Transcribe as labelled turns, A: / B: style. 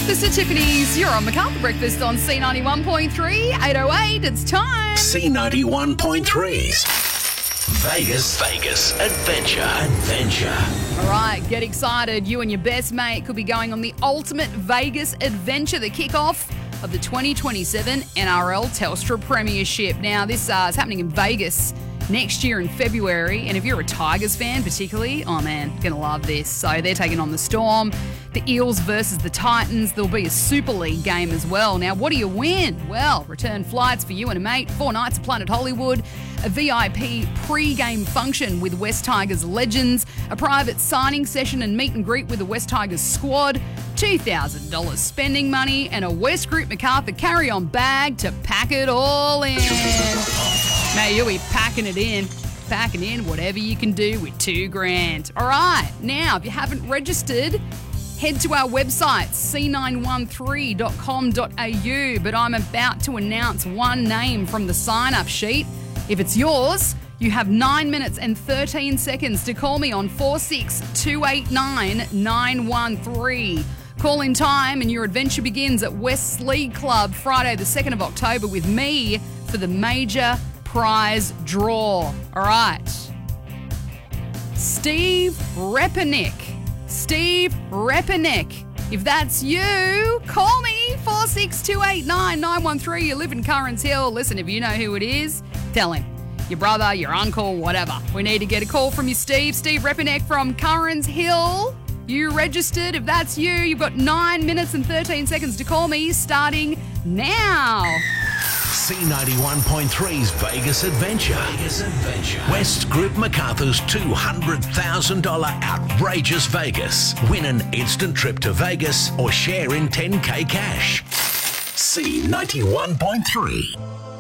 A: Breakfast at Tiffany's. You're on MacArthur Breakfast on C91.3, 808. It's time.
B: C91.3's Vegas Adventure.
A: All right, get excited. You and your best mate could be going on the ultimate Vegas adventure, the kickoff of the 2027 NRL Telstra Premiership. Now, this is happening in Vegas next year in February, and if you're a Tigers fan particularly, oh man, gonna love this. So they're taking on the Storm, the Eels versus the Titans. There'll be a Super League game as well. Now, what do you win? Well, return flights for you and a mate, 4 nights at Planet Hollywood, a VIP pre-game function with West Tigers legends, a private signing session and meet and greet with the West Tigers squad, $2,000 spending money, and a West Group MacArthur carry-on bag to pack it all in. Mate, you'll be packing in whatever you can do with $2,000. All right, now, if you haven't registered, head to our website, c913.com.au, but I'm about to announce one name from the sign-up sheet. If it's yours, you have 9 minutes and 13 seconds to call me on 46289 Call in time and your adventure begins at West League Club Friday the 2nd of October with me for the major prize draw. All right. Steve Repanek. If that's you, call me, 46289 You live in Currans Hill. Listen, if you know who it is, tell him. Your brother, your uncle, whatever. We need to get a call from you, Steve. Steve Repanek from Currans Hill. You registered. If that's you, you've got 9 minutes and 13 seconds to call me, starting now.
B: C91.3's Vegas Adventure. West Group MacArthur's $200,000 outrageous Vegas. Win an instant trip to Vegas or share in $10K cash. C91.3.